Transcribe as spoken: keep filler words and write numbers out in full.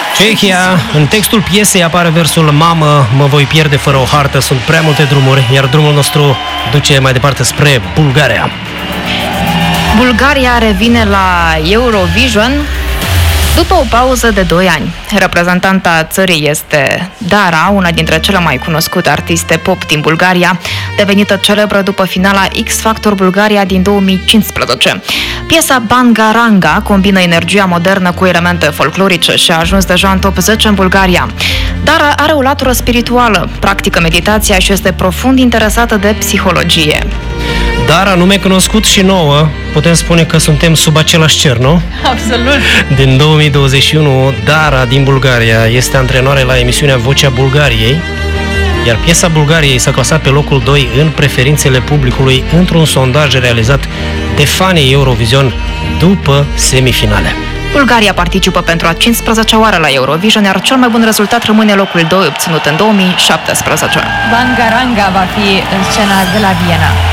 Cehia, în textul piesei apare versul Mamă, mă voi pierde fără o hartă, sunt prea multe drumuri, iar drumul nostru duce mai departe spre Bulgaria. Bulgaria revine la Eurovision după o pauză de doi ani. Reprezentanta țării este Dara, una dintre cele mai cunoscute artiste pop din Bulgaria, devenită celebră după finala X Factor Bulgaria din două mii cincisprezece. Piesa Bangaranga combină energia modernă cu elemente folclorice și a ajuns deja în top zece în Bulgaria. Dara are o latură spirituală, practică meditația și este profund interesată de psihologie. Dara, nume cunoscut și nouă, putem spune că suntem sub același cer, nu? Absolut! Din două mii douăzeci și unu, Dara din Bulgaria este antrenoare la emisiunea Vocea Bulgariei, iar piesa Bulgariei s-a clasat pe locul doi în preferințele publicului într-un sondaj realizat de fanii Eurovision după semifinale. Bulgaria participă pentru a cincisprezecea oară la Eurovision, iar cel mai bun rezultat rămâne locul doi obținut în două mii șaptesprezece. Bangaranga va fi în scena de la Viena.